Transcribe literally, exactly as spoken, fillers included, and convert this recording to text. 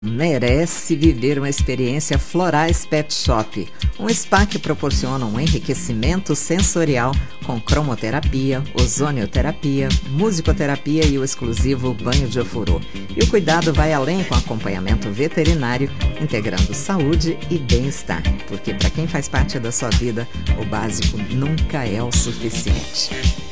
Merece viver uma experiência Florais Pet Shop, um spa que proporciona um enriquecimento sensorial com cromoterapia, ozonioterapia, musicoterapia e o exclusivo banho de ofurô. E o cuidado vai além com acompanhamento veterinário, integrando saúde e bem-estar, porque para quem faz parte da sua vida, o básico nunca é o suficiente.